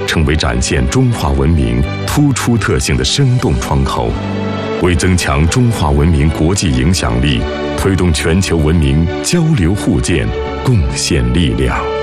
成为展现中华文明突出特性的生动窗口，为增强中华文明国际影响力，推动全球文明交流互鉴贡献力量。